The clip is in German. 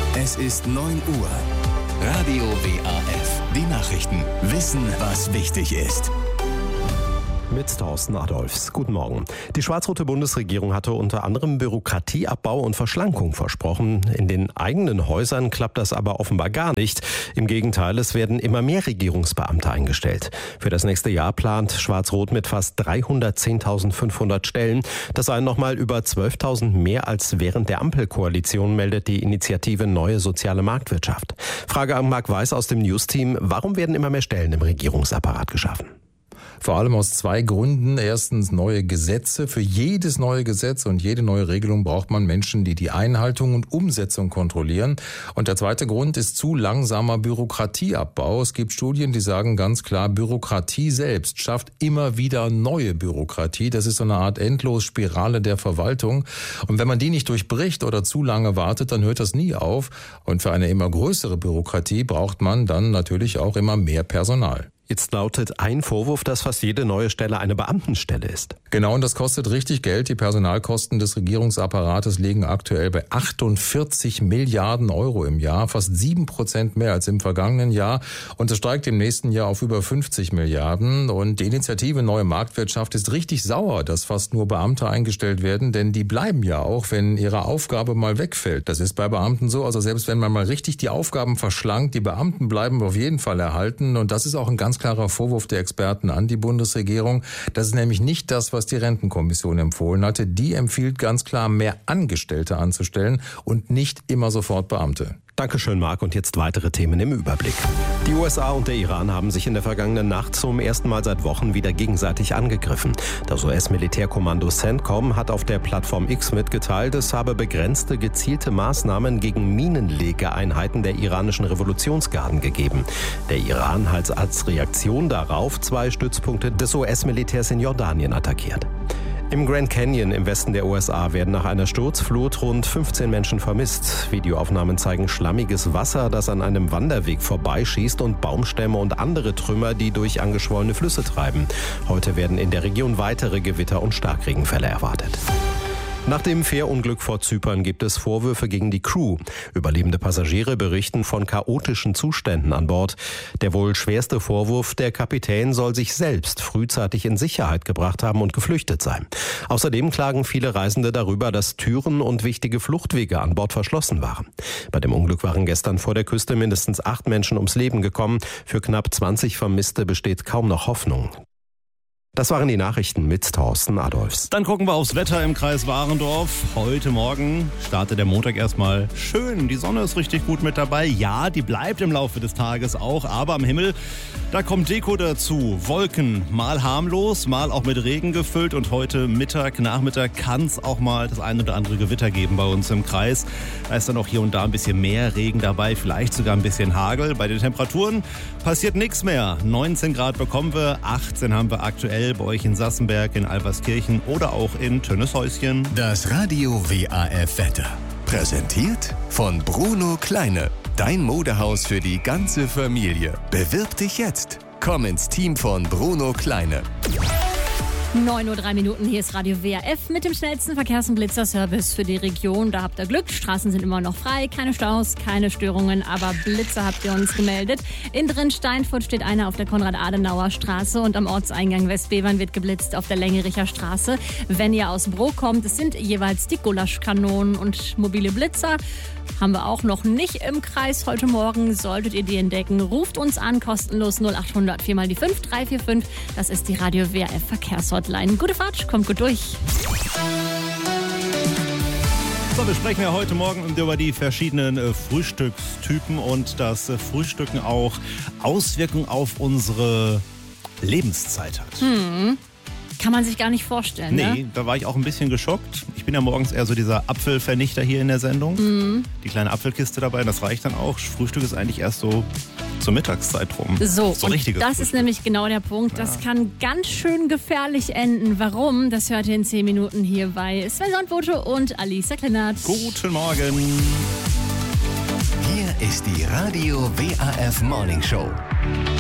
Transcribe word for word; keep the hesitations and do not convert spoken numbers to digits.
Es ist neun Uhr. Radio W A F. Die Nachrichten. Wissen, was wichtig ist. Mit Thorsten Adolfs. Guten Morgen. Die schwarz-rote Bundesregierung hatte unter anderem Bürokratieabbau und Verschlankung versprochen. In den eigenen Häusern klappt das aber offenbar gar nicht. Im Gegenteil, es werden immer mehr Regierungsbeamte eingestellt. Für das nächste Jahr plant Schwarz-Rot mit fast dreihundertzehntausendfünfhundert Stellen. Das seien nochmal über zwölftausend mehr als während der Ampelkoalition, meldet die Initiative Neue Soziale Marktwirtschaft. Frage an Marc Weiß aus dem News-Team. Warum werden immer mehr Stellen im Regierungsapparat geschaffen? Vor allem aus zwei Gründen. Erstens neue Gesetze. Für jedes neue Gesetz und jede neue Regelung braucht man Menschen, die die Einhaltung und Umsetzung kontrollieren. Und der zweite Grund ist zu langsamer Bürokratieabbau. Es gibt Studien, die sagen ganz klar, Bürokratie selbst schafft immer wieder neue Bürokratie. Das ist so eine Art Endlosspirale der Verwaltung. Und wenn man die nicht durchbricht oder zu lange wartet, dann hört das nie auf. Und für eine immer größere Bürokratie braucht man dann natürlich auch immer mehr Personal. Jetzt lautet ein Vorwurf, dass fast jede neue Stelle eine Beamtenstelle ist. Genau, und das kostet richtig Geld. Die Personalkosten des Regierungsapparates liegen aktuell bei achtundvierzig Milliarden Euro im Jahr, fast sieben Prozent mehr als im vergangenen Jahr. Und es steigt im nächsten Jahr auf über fünfzig Milliarden. Und die Initiative Neue Marktwirtschaft ist richtig sauer, dass fast nur Beamte eingestellt werden, denn die bleiben ja auch, wenn ihre Aufgabe mal wegfällt. Das ist bei Beamten so. Also selbst wenn man mal richtig die Aufgaben verschlankt, die Beamten bleiben auf jeden Fall erhalten. Und das ist auch ein ganz klarer Vorwurf der Experten an die Bundesregierung. Das ist nämlich nicht das, was die Rentenkommission empfohlen hatte. Die empfiehlt ganz klar, mehr Angestellte anzustellen und nicht immer sofort Beamte. Dankeschön, Marc. Und jetzt weitere Themen im Überblick. Die U S A und der Iran haben sich in der vergangenen Nacht zum ersten Mal seit Wochen wieder gegenseitig angegriffen. Das U S-Militärkommando CENTCOM hat auf der Plattform X mitgeteilt, es habe begrenzte, gezielte Maßnahmen gegen Minenlegeeinheiten der iranischen Revolutionsgarden gegeben. Der Iran hat als Reaktion darauf zwei Stützpunkte des U S-Militärs in Jordanien attackiert. Im Grand Canyon im Westen der U S A werden nach einer Sturzflut rund fünfzehn Menschen vermisst. Videoaufnahmen zeigen schlammiges Wasser, das an einem Wanderweg vorbeischießt und Baumstämme und andere Trümmer, die durch angeschwollene Flüsse treiben. Heute werden in der Region weitere Gewitter- und Starkregenfälle erwartet. Nach dem Fährunglück vor Zypern gibt es Vorwürfe gegen die Crew. Überlebende Passagiere berichten von chaotischen Zuständen an Bord. Der wohl schwerste Vorwurf, der Kapitän soll sich selbst frühzeitig in Sicherheit gebracht haben und geflüchtet sein. Außerdem klagen viele Reisende darüber, dass Türen und wichtige Fluchtwege an Bord verschlossen waren. Bei dem Unglück waren gestern vor der Küste mindestens acht Menschen ums Leben gekommen. Für knapp zwanzig Vermisste besteht kaum noch Hoffnung. Das waren die Nachrichten mit Thorsten Adolfs. Dann gucken wir aufs Wetter im Kreis Warendorf. Heute Morgen startet der Montag erstmal schön. Die Sonne ist richtig gut mit dabei. Ja, die bleibt im Laufe des Tages auch. Aber am Himmel, da kommt Deko dazu. Wolken, mal harmlos, mal auch mit Regen gefüllt. Und heute Mittag, Nachmittag kann es auch mal das ein oder andere Gewitter geben bei uns im Kreis. Da ist dann auch hier und da ein bisschen mehr Regen dabei, vielleicht sogar ein bisschen Hagel. Bei den Temperaturen passiert nichts mehr. neunzehn Grad bekommen wir, achtzehn haben wir aktuell bei euch in Sassenberg, in Alverskirchen oder auch in Tönnieshäuschen. Das Radio W A F Wetter. Präsentiert von Bruno Kleine. Dein Modehaus für die ganze Familie. Bewirb dich jetzt. Komm ins Team von Bruno Kleine. neun Uhr drei Minuten, hier ist Radio W A F mit dem schnellsten Verkehrs- und Blitzerservice für die Region. Da habt ihr Glück, Straßen sind immer noch frei, keine Staus, keine Störungen, aber Blitzer habt ihr uns gemeldet. In Drin-Steinfurt steht einer auf der Konrad-Adenauer-Straße und am Ortseingang Westbevern wird geblitzt auf der Längericher Straße. Wenn ihr aus Bro kommt, es sind jeweils die Gulaschkanonen und mobile Blitzer. Haben wir auch noch nicht im Kreis heute Morgen. Solltet ihr die entdecken, ruft uns an, kostenlos null acht hundert vier mal die fünf drei vier fünf. Das ist die Radio W A F Verkehrshotline. Gute Fahrt, kommt gut durch. So, wir sprechen ja heute Morgen über die verschiedenen äh, Frühstückstypen und dass äh, Frühstücken auch Auswirkungen auf unsere Lebenszeit hat. Hm. Kann man sich gar nicht vorstellen, Nee, ne? da war ich auch ein bisschen geschockt. Ich bin ja morgens eher so dieser Apfelvernichter hier in der Sendung. Mhm. Die kleine Apfelkiste dabei, das reicht dann auch. Frühstück ist eigentlich erst so zur Mittagszeit rum. So, so und richtiges das Frühstück. ist nämlich genau der Punkt. Das Ja. kann ganz schön gefährlich enden. Warum? Das hört ihr in zehn Minuten hier bei Sven Sandbote und Alisa Kleinert. Guten Morgen. Hier ist die Radio W A F Morning Show.